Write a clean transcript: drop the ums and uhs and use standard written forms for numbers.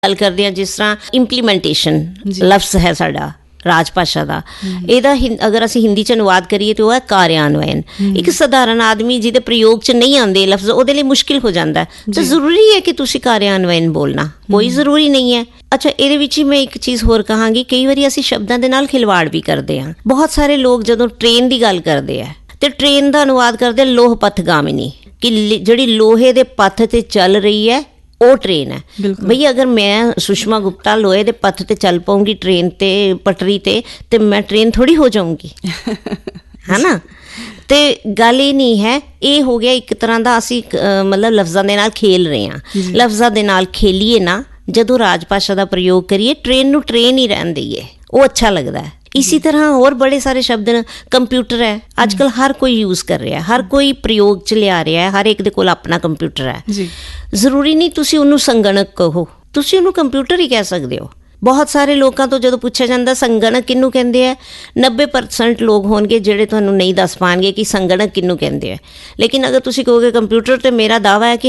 ਗੱਲ ਕਰਦੇ ਹਾਂ ਜਿਸ ਤਰ੍ਹਾਂ ਇੰਪਲੀਮੈਂਟੇਸ਼ਨ ਲਫ਼ਜ਼ ਹੈ ਸਾਡਾ ਰਾਜ ਭਾਸ਼ਾ ਦਾ, ਇਹਦਾ ਅਗਰ ਅਸੀਂ ਹਿੰਦੀ 'ਚ ਅਨੁਵਾਦ ਕਰੀਏ ਤਾਂ ਉਹ ਹੈ ਕਾਰਿਆਨਵयन। ਇੱਕ ਸਧਾਰਨ ਆਦਮੀ ਜਿਹਦੇ ਪ੍ਰਯੋਗ 'ਚ ਨਹੀਂ ਆਉਂਦੇ ਲਫ਼ਜ਼, ਉਹਦੇ ਲਈ ਮੁਸ਼ਕਿਲ ਹੋ ਜਾਂਦਾ। ਤਾਂ ਜ਼ਰੂਰੀ ਹੈ ਕਿ ਤੁਸੀਂ ਕਾਰਿਆਨਵयन ਬੋਲਣਾ, ਕੋਈ ਜ਼ਰੂਰੀ ਨਹੀਂ ਹੈ। ਅੱਛਾ, ਇਹਦੇ ਵਿੱਚ ਹੀ ਮੈਂ ਇੱਕ ਚੀਜ਼ ਹੋਰ ਕਹਾਂਗੀ, ਕਈ ਵਾਰੀ ਅਸੀਂ ਸ਼ਬਦਾਂ ਦੇ ਨਾਲ ਖਿਲਵਾੜ ਵੀ ਕਰਦੇ ਹਾਂ। ਬਹੁਤ ਸਾਰੇ ਲੋਕ ਜਦੋਂ ਟ੍ਰੇਨ ਦੀ ਗੱਲ ਕਰਦੇ ਆ ਤੇ ਟ੍ਰੇਨ ਦਾ ਅਨੁਵਾਦ ਕਰਦੇ ਲੋਹ ਪਥਗਾਮਿਨੀ, ਕਿ ਜਿਹੜੀ ਲੋਹੇ ਦੇ ਪੱਥ ਤੇ ਚੱਲ ਰਹੀ ਹੈ ਉਹ ਟ੍ਰੇਨ ਹੈ। ਬਈ ਅਗਰ ਮੈਂ ਸੁਸ਼ਮਾ ਗੁਪਤਾ ਲੋਹੇ ਦੇ ਪੱਥ ਤੇ ਚੱਲ ਪਾਉਂਗੀ ਟ੍ਰੇਨ ਤੇ ਪਟਰੀ ਤੇ ਮੈਂ ਟ੍ਰੇਨ ਥੋੜੀ ਹੋ ਜਾਊਂਗੀ, ਹੈ ਨਾ। ਤੇ ਗੱਲ ਇਹ ਨਹੀਂ ਹੈ, ਇਹ ਹੋ ਗਿਆ ਇੱਕ ਤਰ੍ਹਾਂ ਦਾ ਅਸੀਂ ਮਤਲਬ ਲਫ਼ਜ਼ਾਂ ਦੇ ਨਾਲ ਖੇਲ ਰਹੇ ਹਾਂ। ਲਫ਼ਜ਼ਾਂ ਦੇ ਨਾਲ ਖੇਲੀਏ ਨਾ, ਜਦੋਂ ਰਾਜ ਭਾਸ਼ਾ ਦਾ ਪ੍ਰਯੋਗ ਕਰੀਏ ਟ੍ਰੇਨ ਨੂੰ ਟ੍ਰੇਨ ਹੀ ਰਹਿਣ ਦਈਏ, ਉਹ ਅੱਛਾ ਲੱਗਦਾ ਹੈ। ਇਸੀ ਤਰ੍ਹਾਂ ਹੋਰ ਬੜੇ ਸਾਰੇ ਸ਼ਬਦ ਨੇ। ਕੰਪਿਊਟਰ ਹੈ, ਅੱਜ ਕੱਲ੍ਹ ਹਰ ਕੋਈ ਯੂਜ਼ ਕਰ ਰਿਹਾ, ਹਰ ਕੋਈ ਪ੍ਰਯੋਗ 'ਚ ਲਿਆ ਰਿਹਾ, ਹਰ ਇੱਕ ਦੇ ਕੋਲ ਆਪਣਾ ਕੰਪਿਊਟਰ ਹੈ। ਜ਼ਰੂਰੀ ਨਹੀਂ ਤੁਸੀਂ ਉਹਨੂੰ ਸੰਗਣਕ ਕਹੋ, ਤੁਸੀਂ ਉਹਨੂੰ ਕੰਪਿਊਟਰ ਹੀ ਕਹਿ ਸਕਦੇ ਹੋ। ਬਹੁਤ ਸਾਰੇ ਲੋਕਾਂ ਤੋਂ ਜਦੋਂ ਪੁੱਛਿਆ ਜਾਂਦਾ ਸੰਗਣਕ ਕਿਹਨੂੰ ਕਹਿੰਦੇ ਆ, 90% ਲੋਕ ਹੋਣਗੇ ਜਿਹੜੇ ਤੁਹਾਨੂੰ ਨਹੀਂ ਦੱਸ ਪਾਉਣਗੇ ਕਿ ਸੰਗਣਕ ਕਿਹਨੂੰ ਕਹਿੰਦੇ ਆ। ਲੇਕਿਨ ਅਗਰ ਤੁਸੀਂ ਕਹੋਗੇ ਕੰਪਿਊਟਰ, ਤੇ ਮੇਰਾ ਦਾਅਵਾ ਹੈ ਕਿ